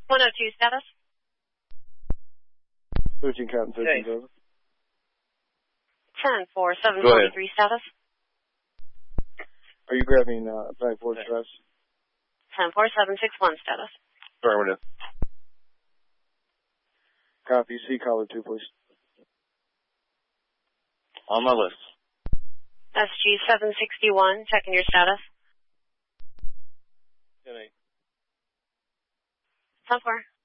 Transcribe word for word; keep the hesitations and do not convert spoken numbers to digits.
one oh two status. thirteen Captain, thirteen Hey. over. ten four seven Go ahead. forty-three status. Are you grabbing uh, five four stress? ten four seven six one status. Affirmative. Copy. C collar two, please. On my list. S G seven sixty-one, checking your status. ten eight. ten four.